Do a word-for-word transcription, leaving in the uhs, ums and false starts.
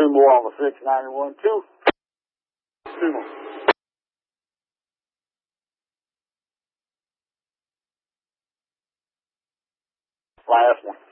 Two more on the six ninety-one. Two. Two more. Last one.